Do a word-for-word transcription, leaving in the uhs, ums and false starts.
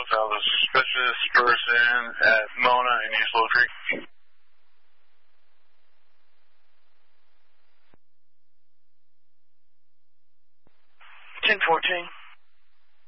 Hotel. The suspicious person at Mona in East Little Creek. ten fourteen.